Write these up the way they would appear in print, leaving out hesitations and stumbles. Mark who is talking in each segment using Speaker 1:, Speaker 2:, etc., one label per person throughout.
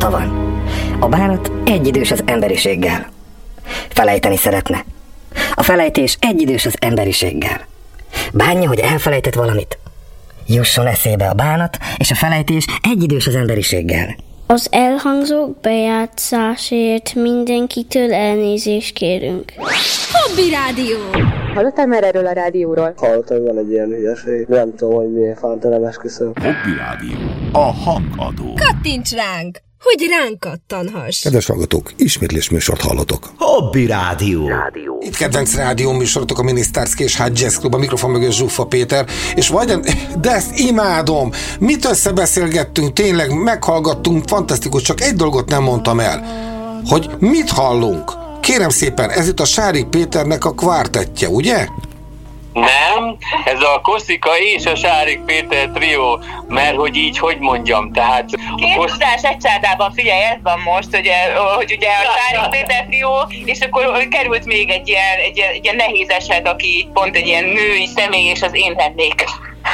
Speaker 1: bánata van. A bánat egyidős az emberiséggel. Felejteni szeretne. A felejtés egyidős az emberiséggel. Bánja, hogy elfelejtett valamit. Jusson eszébe a bánat, és a felejtés egyidős az emberiséggel.
Speaker 2: Az elhangzók bejátszásért mindenkitől elnézést kérünk.
Speaker 3: Hobby Rádió!
Speaker 4: Hallottál már erről a rádióról?
Speaker 5: Hallottam, hogy van egy ilyen hülyeség. Nem tudom, hogy miért fanta, nem esküszöm.
Speaker 6: Hobby Rádió. A hangadó.
Speaker 3: Kattints ránk, hogy ránk kattanhass.
Speaker 7: Kedves hallgatók, ismétlés műsort hallotok.
Speaker 8: Hobby Rádió.
Speaker 7: Itt kedvenc rádió műsorotok, a Minisztárszki és Hot Jazz Club, a mikrofon mögött Zsuffa Péter, és de ezt imádom! Mit összebeszélgettünk, tényleg meghallgattunk, fantasztikus, csak egy dolgot nem mondtam el, hogy mit hallunk. Kérem szépen, ez itt a Sárik Péternek a kvártettje, ugye?
Speaker 9: Nem, ez a Koszika és a Sárik Péter trió, mert hogy így, hogy mondjam, tehát...
Speaker 10: Két tudás egy csádában, figyelj, ez van most, hogy ugye a Sárik Péter trió, és akkor került még egy ilyen nehéz eset, aki pont egy ilyen női személy, és az én lennék.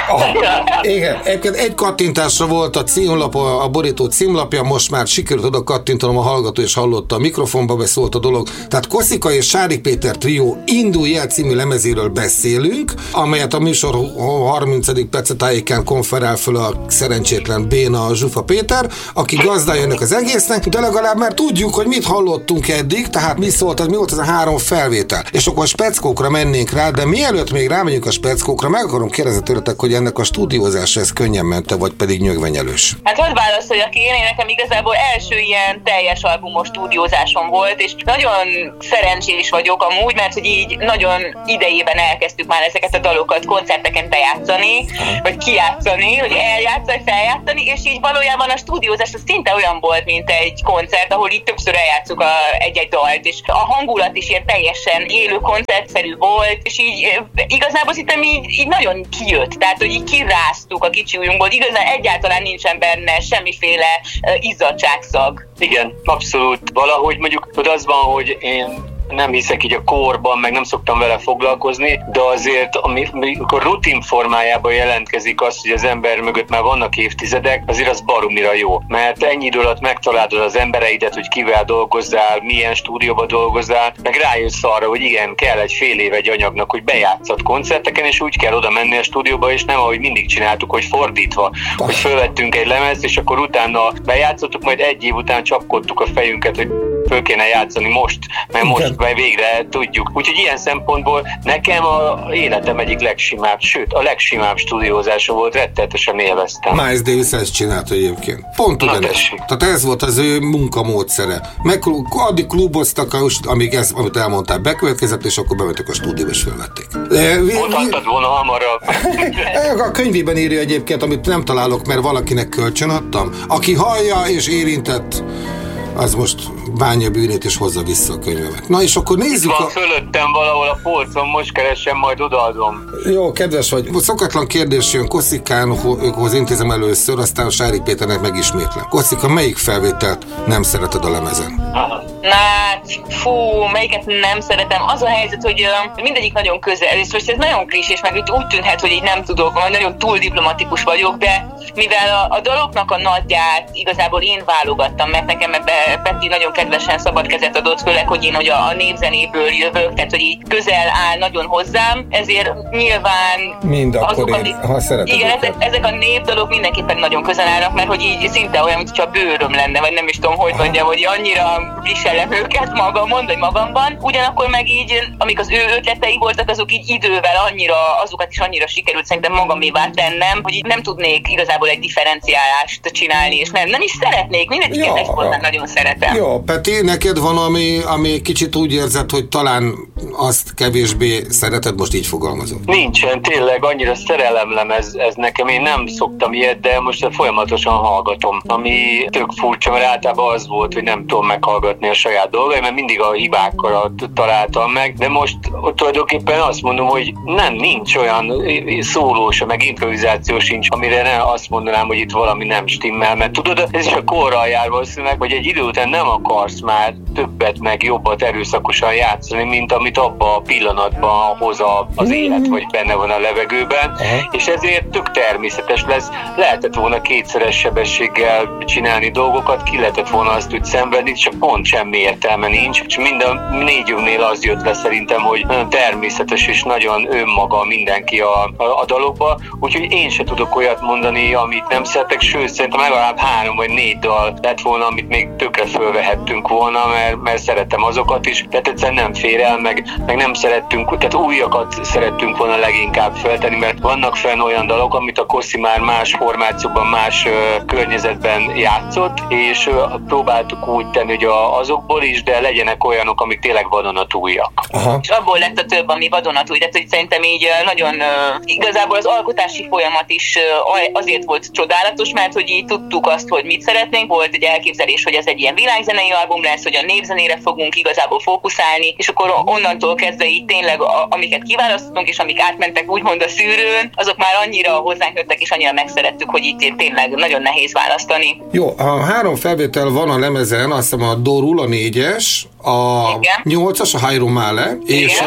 Speaker 7: Igen, egy kattintásra volt a címlap, a borító címlapja, most már sikerült oda kattintanom, a hallgató és hallotta, a mikrofonba beszólt a dolog. Tehát Koszika és Sárik Péter trió Indulj el című lemezéről beszélünk, amelyet a műsor 30. percetájékán konferál föl a szerencsétlen béna a Zsufa Péter, aki gazdája ennek az egésznek, de legalább már tudjuk, hogy mit hallottunk eddig, tehát mi volt ez a 3 felvétel. És akkor a speckókra mennénk rá, de mielőtt még rámegyünk a speckókra, meg akarom kérdezni tőletek, hogy ennek a stúdiózása ez könnyen ment, vagy pedig nyögvenyelős?
Speaker 10: Hát hadd válaszoljak én nekem igazából első ilyen teljes albumos stúdiózásom volt, és nagyon szerencsés vagyok amúgy, mert hogy így nagyon idejében elkezdtük már ezeket a dalokat koncerteken bejátszani, vagy kijátszani, hogy eljátszani, feljátszani, és így valójában a stúdiózás az szinte olyan volt, mint egy koncert, ahol így többször eljátszuk egy-egy dalt, és a hangulat is ilyen teljesen élő koncertszerű volt, és így igazából szerintem így nagyon kijött. Tehát, hogy így kiráztuk a kicsi ujjunkból, igazán egyáltalán nincsen benne semmiféle izzadságszag.
Speaker 9: Igen, abszolút. Valahogy mondjuk az van, hogy én nem hiszek így a kórban, meg nem szoktam vele foglalkozni, de azért, amikor rutin formájában jelentkezik az, hogy az ember mögött már vannak évtizedek, azért az baromira jó. Mert ennyi idő alatt megtalálod az embereidet, hogy kivel dolgozzál, milyen stúdióban dolgozzál, meg rájössz arra, hogy igen, kell egy fél év egy anyagnak, hogy bejátszat koncerteken, és úgy kell oda menni a stúdióba, és nem ahogy mindig csináltuk, hogy fordítva, hogy fölvettünk egy lemezt, és akkor utána bejátszottuk, majd egy év után csapkodtuk a fejünket, hogy föl kéne játszani most, mert most végre tudjuk. Úgyhogy ilyen szempontból nekem az életem egyik legsimább, sőt a legsimább stúdiózása volt, rettenetesen élveztem.
Speaker 7: Miles Davis ezt csinált egyébként. Pont ugyanez. Tehát ez volt az ő munkamódszere. Addig kluboztak, amíg ez, amit elmondtál, bekövetkezett, és akkor bementek a stúdióba és felvették.
Speaker 9: Mondhattad volna hamarabb.
Speaker 7: A könyvében írja egyébként, amit nem találok, mert valakinek kölcsön adtam. Aki hallja és érintett, az most bánja bűnét és hozza vissza a könyvemet. Na és akkor nézzük.
Speaker 9: Itt van fölöttem valahol a polcon, most keresem, majd odaadom.
Speaker 7: Jó, kedves vagy. Szokatlan kérdés jön Koszikánhoz intézem először, aztán a Sárik Péternek megismétlem. Koszika, melyik felvételt nem szereted a lemezen?
Speaker 10: Melyiket nem szeretem. Az a helyzet, hogy mindegyik nagyon közel, és most ez nagyon klisés, meg úgy tűnhet, hogy így nem tudok, vagy nagyon túl diplomatikus vagyok, de mivel a daloknak a nagyját igazából én válogattam, mert nekem Peti nagyon kedvesen szabad kezet adott, főleg, hogy én a népzenéből jövök, tehát hogy így közel áll nagyon hozzám, ezért nyilván
Speaker 7: mind akkor ha szereted.
Speaker 10: Igen, ezek a népdalok mindenképpen nagyon közel állnak, mert hogy így szinte olyan, mintha a bőröm lenne, vagy nem is tudom, hogy mondjam, hogy annyira viselem őket magamon, vagy magamban. Ugyanakkor meg így, amik az ő ötletei voltak, azok így idővel azokat is annyira sikerült szerintem magamévá tennem, hogy így nem tudnék igazából egy differenciálást csinálni, és nem is szeretnék, mindegyiket egyformán nagyon szeretem.
Speaker 7: Jó, Peti, neked van, ami kicsit úgy érzed, hogy talán azt kevésbé szereted, most így fogalmazom?
Speaker 9: Nincsen, tényleg annyira szerelemlem ez nekem, én nem szoktam ilyet, de most folyamatosan hallgatom, ami tök furcsa, mert általában az volt, hogy nem tudom meghallgatni a saját dolgai, mert mindig a hibákat találtam meg, de most tulajdonképpen azt mondom, hogy nincs olyan szólós, meg improvizáció sincs, amire azt mondanám, hogy itt valami nem stimmel, mert tudod, ez is a korral jár valószínűleg, hogy egy idő után nem akarsz már többet meg jobbat erőszakosan játszani, mint amit abban a pillanatban hoz az élet, vagy benne van a levegőben, és ezért tök természetes lesz. Lehetett volna kétszeres sebességgel csinálni dolgokat, ki lehetett volna azt úgy szenvedni, csak pont semmi értelme nincs, és mind a négyünknél az jött le szerintem, hogy nagyon természetes és nagyon önmaga mindenki a dalokba, úgyhogy én se tudok olyat mondani, amit nem szeretek, sőt szerintem legalább 3 vagy 4 dal lett volna, amit még tökre fölvehettünk volna, mert szeretem azokat is, tehát egyszerűen nem fér el, meg nem szerettünk, tehát újakat szerettünk volna leginkább feltenni, mert vannak fenn olyan dalok, amit a Kossi már más formációban, más környezetben játszott, és próbáltuk úgy tenni, hogy azokból is, de legyenek olyanok, amik tényleg vadonatújak.
Speaker 10: És abból lett a több, ami vadonatúj, tehát hogy szerintem így nagyon igazából az alkotási folyamat is azért volt csodálatos, mert hogy így tudtuk azt, hogy mit szeretnénk, volt egy elképzelés, hogy ez egy ilyen világzenei album lesz, hogy a népzenére fogunk igazából fókuszálni, és akkor onnantól kezdve így tényleg amiket kiválasztottunk, és amik átmentek úgymond a szűrőn, azok már annyira hozzánk jöttek, és annyira megszerettük, hogy itt tényleg nagyon nehéz választani.
Speaker 7: Jó, a 3 felvétel van a lemezen, azt hiszem a Dorul, a 4-es, a 8-as, a Hairo Male, és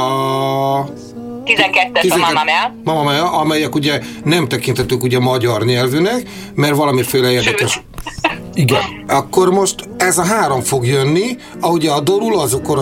Speaker 7: a
Speaker 10: 12-es a Mamma
Speaker 7: Mia, amelyek ugye nem tekintetők ugye magyar nyelvűnek, mert valamiféle érdekes... Igen. Akkor most ez a 3 fog jönni, ugye a Dorul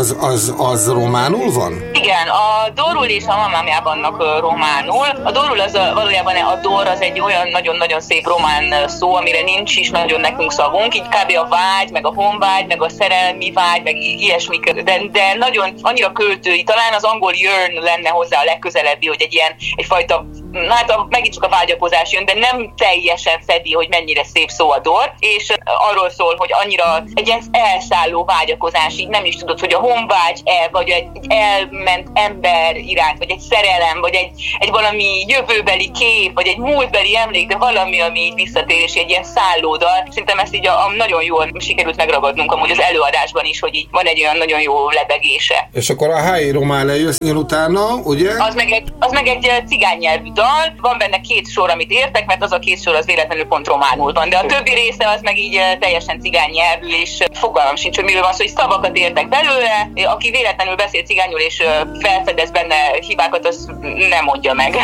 Speaker 7: az románul van?
Speaker 10: Igen, a Dorul és a Mamma Mia vannak románul. A Dorul az valójában a Dor az egy olyan nagyon-nagyon szép román szó, amire nincs is nagyon nekünk szavunk. Így kb. A vágy, meg a honvágy, meg a szerelmi vágy, meg ilyesmik, de nagyon annyira költői. Talán az angol yearn lenne hozzá a legközelebbi, hogy egyfajta, megint csak a vágyakozás jön, de nem teljesen fedi, hogy mennyire szép szó a Dor, és arról szól, hogy annyira egy ilyen elszálló vágyakozás, így nem is tudod, hogy a honvágy vagy egy elment ember iránt, vagy egy szerelem, vagy egy valami jövőbeli kép, vagy egy múltbeli emlék, de valami, ami így visszatér, és egy ilyen szállódal. Szerintem ezt így nagyon jól sikerült megragadnunk amúgy az előadásban is, hogy így van egy olyan nagyon jó lebegése.
Speaker 7: És akkor a Hairo Male jön utána, ugye?
Speaker 10: Az meg egy cigány nyelvű dal, van benne 2 sor, amit értek, mert az a 2 sor az véletlenül pont románul van, de a többi része az meg így teljesen cigány nyelvű, és fogalmam sincs, hogy miről van szó, hogy szavakat értek belőle, aki véletlenül beszél cigányul és felfedez benne hibákat, az nem mondja meg.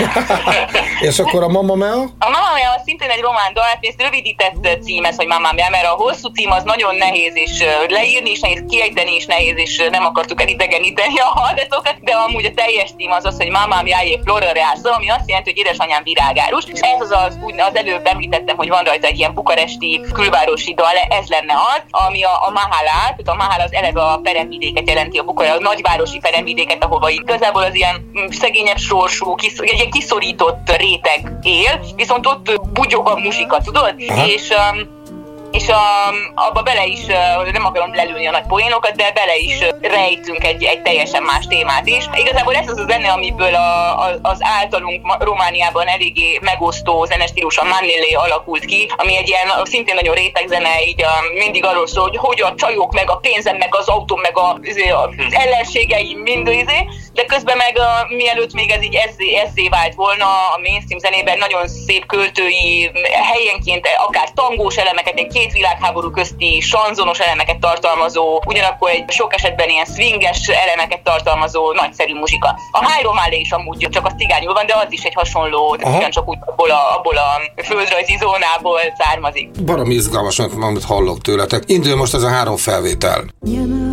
Speaker 7: És akkor a Mamma Mia?
Speaker 10: A Mamma Mia az szintén egy román dal, és rövidített cím ez, hogy Mamma Mia, mert a hosszú cím az nagyon nehéz, és leírni is nehéz, kiejteni is nehéz, és nem akartuk elidegeníteni a hallgatókat, de amúgy a teljes cím az, hogy Mamma Mia e Flora Reasa, ami azt jelenti, hogy édesanyám virágárus, és ez az előbb említettem, hogy van rajta egy ilyen bukaresti külvárosi dal, ez lenne az, ami a Mahalát, a Mahal az eleve a peremvidéket jelenti, a nagyvárosi peremvidéket, ahova igazából az ilyen szegényebb sorsú, egy ilyen kiszorított réteg él, viszont ott bugyog a muzsika, tudod? És abba bele is, nem akarom lelőni a nagy poénokat, de bele is rejtünk egy teljesen más témát is. Igazából ez az a zene, amiből az általunk Romániában eléggé megosztó zenestílus, a Manille alakult ki, ami egy ilyen szintén nagyon réteg zene, így mindig arról szól, hogy a csajok, meg a pénzem, meg az autóm, meg az ellenségeim mind de közben meg mielőtt még ez így ezzé vált volna a mainstream zenében, nagyon szép költői, helyenként akár tangós elemeket, egy 2 világháború közti sanzonos elemeket tartalmazó, ugyanakkor egy sok esetben ilyen swinges elemeket tartalmazó nagyszerű muzsika. A Hairo Male is amúgy csak a cigányul van, de az is egy hasonló, ugyancsak úgy abból a földrajzi zónából származik.
Speaker 7: Baromi izgalmas, amit hallok tőletek. Indul most ez a 3 felvétel.